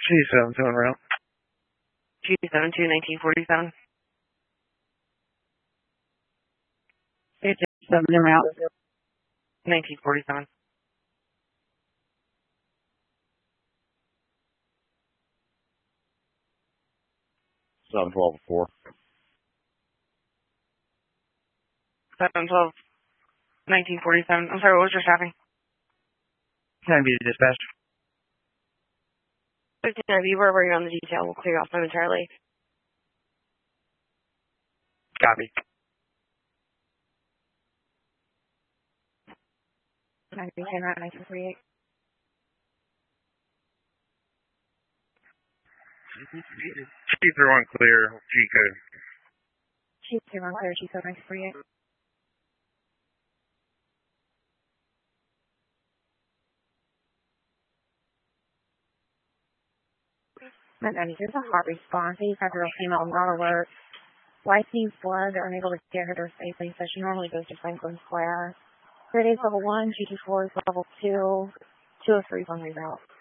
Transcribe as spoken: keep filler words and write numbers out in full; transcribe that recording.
G seven two en route. G seven two, nineteen forty-seven. G seven en route. nineteen forty-seven. seven twelve four. seven twelve, nineteen forty-seven. I'm sorry, what was your staffing? ten B to dispatch. fifteen B, wherever you're on the detail, we'll clear off momentarily. Copy. nineteen route, nineteen forty-eight. G three one clear, G code. G three one clear, G code nineteen forty-eight. And here's a hot response. eighty-five year old female not alert. Wife needs blood. They're unable to get her there safely, so she normally goes to Franklin Square. Grade A level one, G two four is level two, two oh three is on reroute.